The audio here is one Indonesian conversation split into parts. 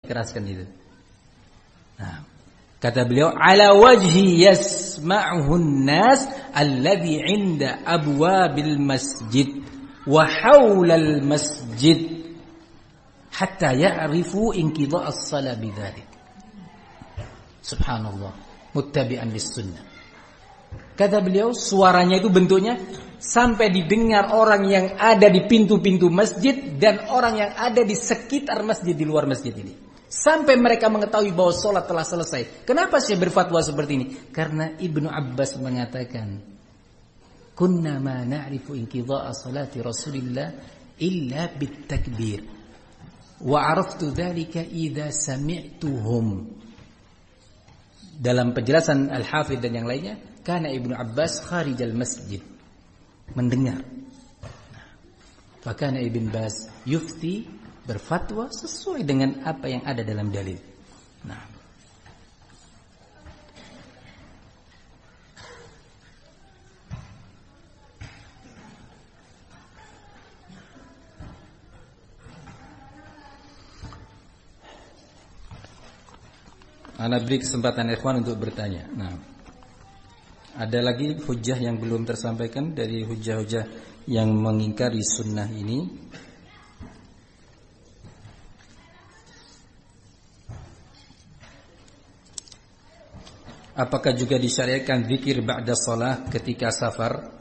keraskan itu. Nah, kata beliau, ala wajhi yasma'uhu an-nas alladhi 'inda abwabil masjid wa hawla al-masjid hatta ya'rifu inqidha' as-salah bidzalik. Subhanallah, muttabi'an lis-sunnah. Kata beliau, suaranya itu bentuknya sampai didengar orang yang ada di pintu-pintu masjid dan orang yang ada di sekitar masjid, di luar masjid ini. Sampai mereka mengetahui bahwa sholat telah selesai. Kenapa saya berfatwa seperti ini? Karena Ibnu Abbas mengatakan, kunna ma na'rifu inqidha'a salati Rasulillah illa bitakbir. Wa 'araftu dzalika idza sami'tuhum. Dalam penjelasan Al-Hafidz dan yang lainnya, karena Ibnu Abbas kharijal masjid, mendengar. Fakana Ibn Baz yufti, berfatwa sesuai dengan apa yang ada dalam dalil. Nah, ana beri kesempatan ikhwan untuk bertanya. Nah, ada lagi hujah yang belum tersampaikan dari hujah-hujah yang mengingkari sunnah ini. Apakah juga disyariatkan zikir ba'da shalah ketika safar?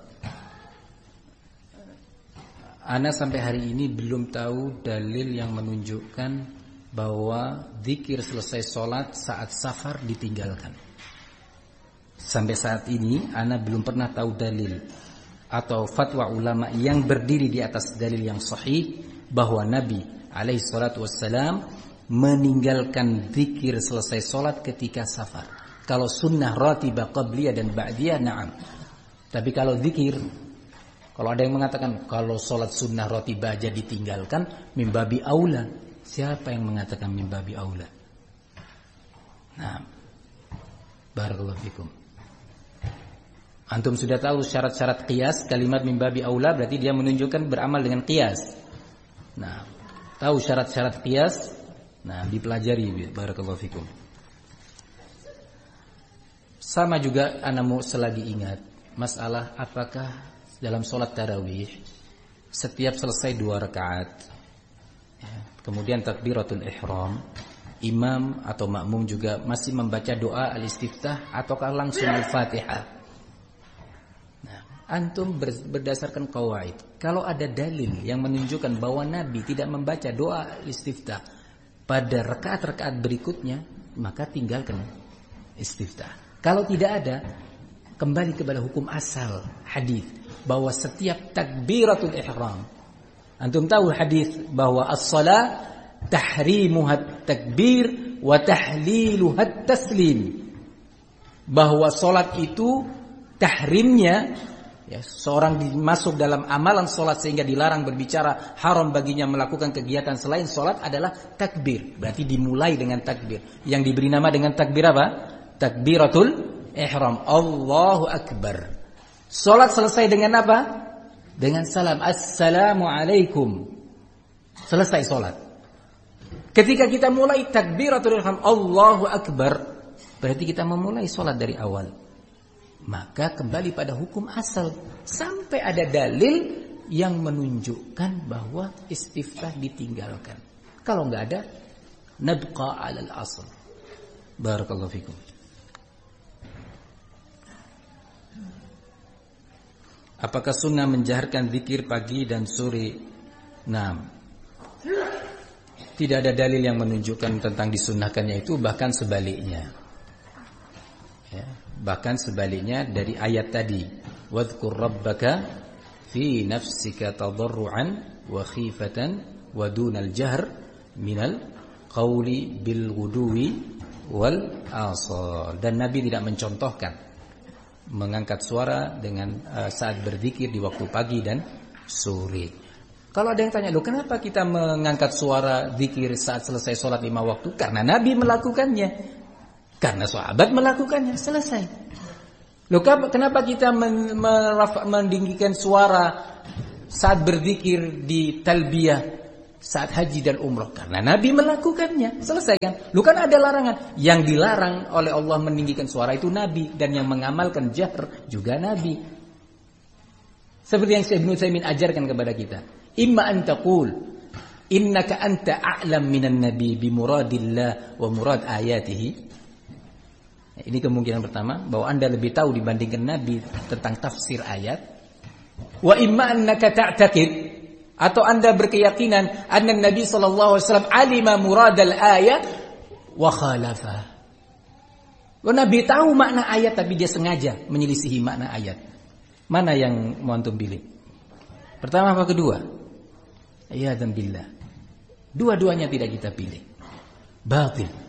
Ana sampai hari ini belum tahu dalil yang menunjukkan bahwa zikir selesai sholat saat safar ditinggalkan. Sampai saat ini ana belum pernah tahu dalil atau fatwa ulama yang berdiri di atas dalil yang sahih bahwa Nabi alaihi salatu wassalam meninggalkan zikir selesai sholat ketika safar. Kalau sunnah ratibah qabliyah dan ba'diyah, na'am. Tapi kalau zikir, kalau ada yang mengatakan kalau sholat sunnah ratibah aja ditinggalkan, mimbabi aula. Siapa yang mengatakan mimbabi aula? Nah, barakallahu fikum. Antum sudah tahu syarat-syarat qiyas, kalimat mimbabi aula berarti dia menunjukkan beramal dengan qiyas. Nah, tahu syarat-syarat qiyas? Nah, dipelajari, barakallahu fikum. Sama juga ana mau selagi ingat masalah apakah dalam sholat tarawih setiap selesai 2 rakaat kemudian takbiratul ihram, imam atau makmum juga masih membaca doa al-istiftah ataukah langsung al-Fatihah. Nah, antum berdasarkan qawaid, kalau ada dalil yang menunjukkan bahwa Nabi tidak membaca doa al-istiftah pada rakaat-rakaat berikutnya, maka tinggalkan istiftah. Kalau tidak ada, kembali kepada hukum asal hadis bahwa setiap takbiratul ihram, antum tahu hadis bahwa as-shalah tahrimuha takbir wa tahliluha taslim, bahwa salat itu tahrimnya ya, seorang masuk dalam amalan salat sehingga dilarang berbicara, haram baginya melakukan kegiatan selain salat adalah takbir. Berarti dimulai dengan takbir yang diberi nama dengan takbir apa? Takbiratul ihram, Allahu akbar. Salat selesai dengan apa? Dengan salam, assalamu alaikum. Selesai salat. Ketika kita mulai takbiratul ihram, Allahu akbar, berarti kita memulai salat dari awal. Maka kembali pada hukum asal sampai ada dalil yang menunjukkan bahwa istiftah ditinggalkan. Kalau enggak ada, nabqa 'alal asl. Barakallahu fikum. Apakah sunnah menjaharkan zikir pagi dan sore? Nah, tidak ada dalil yang menunjukkan tentang disunnahkannya itu, bahkan sebaliknya. Ya, bahkan sebaliknya dari ayat tadi, wadhkur rabbaka fi nafsika tadarruan wa khifatan wa dunal jahr minal qawli bil ghuduwi wal asal. Dan Nabi tidak mencontohkan mengangkat suara dengan saat berzikir di waktu pagi dan sore. Kalau ada yang tanya, loh kenapa kita mengangkat suara zikir saat selesai sholat 5 waktu? Karena Nabi melakukannya, karena sahabat melakukannya, selesai. Loh kenapa kita meninggikan suara saat berzikir di talbiyah saat haji dan umroh? Karena Nabi melakukannya. Selesai kan? Lu kan ada larangan. Yang dilarang oleh Allah meninggikan suara itu Nabi, dan yang mengamalkan jahr juga Nabi. Seperti yang Syekh Ibnu Utsaimin ajarkan kepada kita. Imma an taqul innaka anta a'lam minan nabi bi muradillah wa murad ayatihi. Ini kemungkinan pertama, bahwa Anda lebih tahu dibandingkan Nabi tentang tafsir ayat. Wa imma annaka ta'taqid, atau Anda berkeyakinan anna Nabi sallallahu alaihi wasallam alima muradal ayat wa khalafa. Nabi tahu makna ayat tapi dia sengaja menyelisihi makna ayat. Mana yang mau antum pilih? Pertama apa kedua? Iyadzan billah. Dua-duanya tidak kita pilih. Batil.